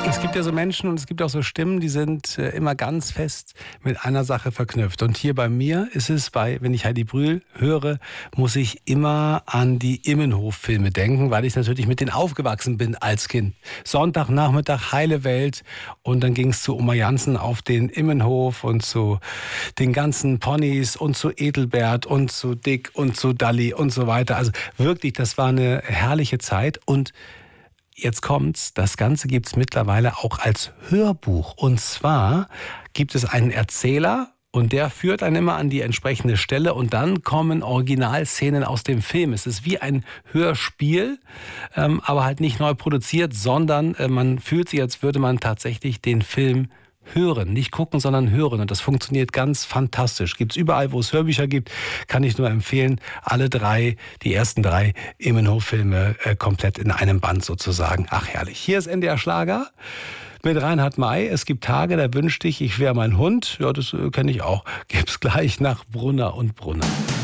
Es gibt ja so Menschen und es gibt auch so Stimmen, die sind immer ganz fest mit einer Sache verknüpft. Und hier bei mir ist es wenn ich Heidi Brühl höre, muss ich immer an die Immenhof-Filme denken, weil ich natürlich mit denen aufgewachsen bin als Kind. Sonntagnachmittag, heile Welt. Und dann ging es zu Oma Jansen auf den Immenhof und zu den ganzen Ponys und zu Edelbert und zu Dick und zu Dalli und so weiter. Also wirklich, das war eine herrliche Zeit. Und jetzt kommt's, das Ganze gibt's mittlerweile auch als Hörbuch. Und zwar gibt es einen Erzähler und der führt einen immer an die entsprechende Stelle und dann kommen Originalszenen aus dem Film. Es ist wie ein Hörspiel, aber halt nicht neu produziert, sondern man fühlt sich, als würde man tatsächlich den Film hören, nicht gucken, sondern hören. Und das funktioniert ganz fantastisch. Gibt's überall, wo es Hörbücher gibt, kann ich nur empfehlen. Die ersten drei Immenhof-Filme komplett in einem Band sozusagen. Ach herrlich. Hier ist NDR Schlager mit Reinhard May. Es gibt Tage, da wünschte ich wäre mein Hund. Ja, das kenne ich auch. Gibt's gleich nach Brunner und Brunner.